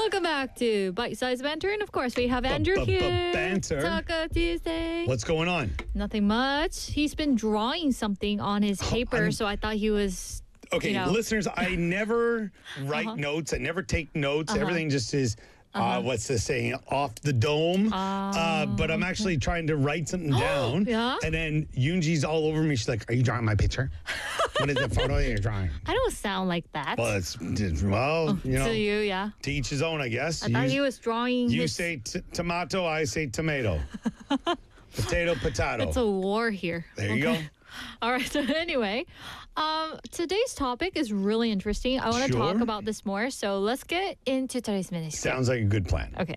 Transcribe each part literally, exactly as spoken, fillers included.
Welcome back to Bite Size Banter. And of course, we have Andrew here. Banter. Taco Tuesday. What's going on? Nothing much. He's been drawing something on his paper, I'm- so I thought he was. Okay, you know. listeners, I never write Uh-huh. notes. I never take notes. Uh-huh. Everything just is, uh, Uh-huh. what's the saying, off the dome. uh, but I'm actually trying to write something down. Yeah? And then Yoonji's all over me. She's like, are you drawing my picture? What is the photo you're drawing? I don't sound like that. Well, it's, well, you know, to you, yeah. to each his own, I guess. I thought you he was drawing you his... say t- tomato, I say tomato. Potato, potato. It's a war here. There you go. All right. So anyway, um, today's topic is really interesting. I want to talk Sure. about this more. So let's get into today's minute. Sounds like a good plan. Okay.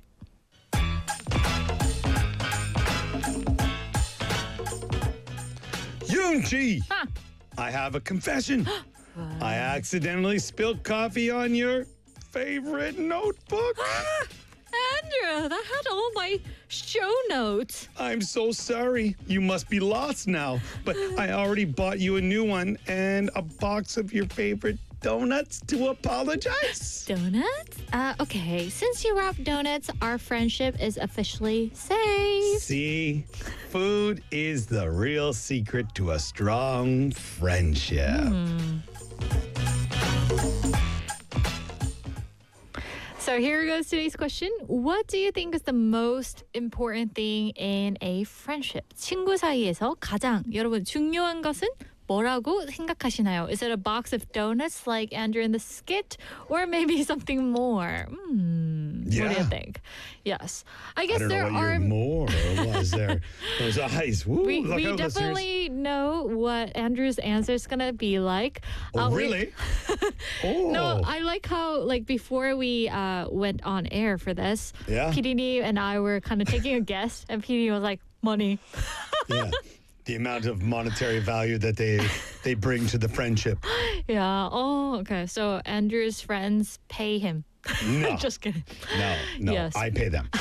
Yoonji! Huh. I have a confession. I accidentally spilled coffee on your favorite notebook. Andrew, that had all my show notes. I'm so sorry. You must be lost now. But I already bought you a new one and a box of your favorite donuts to apologize. Donuts? Uh, okay. Since you wrapped donuts, our friendship is officially safe. See, food is the real secret to a strong friendship. Hmm. So here goes today's question. What do you think is the most important thing in a friendship? 친구 사이에서 가장 여러분 중요한 것은 뭐라고 생각하시나요? Is it a box of donuts like Andrew in the skit, or maybe something more? Hmm. What do you Yeah. think? Yes, I I guess don't know there what are. your more was there. Those eyes. Woo, We, look we out, listeners. definitely know what Andrew's answer is gonna be like. Oh, Uh, we- really? oh. No, I like how like before we uh, went on air for this, Yeah. P D and I were kind of taking a guess, and P D was like, money. Yeah. The amount of monetary value that they they bring to the friendship. Yeah. Oh, okay. So Andrew's friends pay him. No. Just kidding. No, no. Yes. I pay them.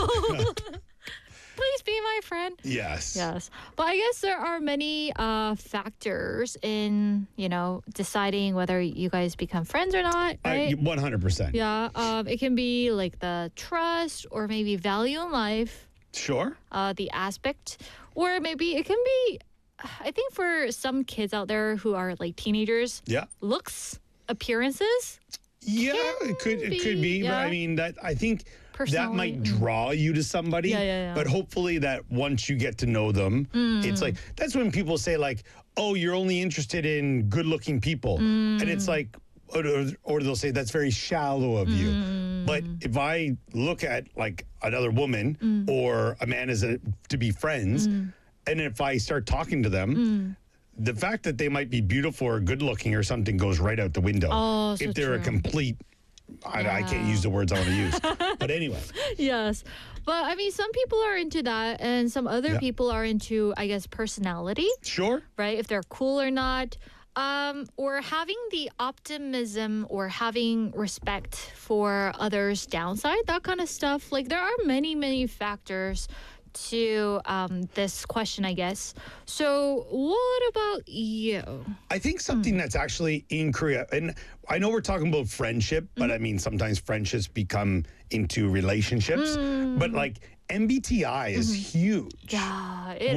Please be my friend. Yes. Yes. But I guess there are many uh, factors in, you know, deciding whether you guys become friends or not, right? I, one hundred percent. Yeah. Um, it can be like the trust or maybe value in life. Sure. Uh, the aspect, or maybe it can be, I think for some kids out there who are like teenagers, Yeah. looks, appearances. Yeah, Can it could it could be, be, but yeah. I mean that I think that might Personality, mm. draw you to somebody. Yeah, yeah, yeah. But hopefully that once you get to know them, it's like that's when people say like, "Oh, you're only interested in good-looking people," Mm. and it's like, or, or they'll say that's very shallow of you. Mm. But if I look at like another woman Mm. or a man as a, to be friends, and if I start talking to them. Mm. The fact that they might be beautiful or good looking or something goes right out the window. Oh, so if they're a true. complete, I, I can't Yeah. use the words I want to use. But anyway, Yes. But I mean, some people are into that, and some other Yeah. people are into, I guess, personality, sure. right? If they're cool or not. Um, or having the optimism or having respect for others' downside, that kind of stuff. Like, there are many, many factors to um, this question, I guess. So, what about you? I think something that's actually in Korea, and I know we're talking about friendship, but I mean, sometimes friendships become into relationships. But like M B T I is huge. Yeah, it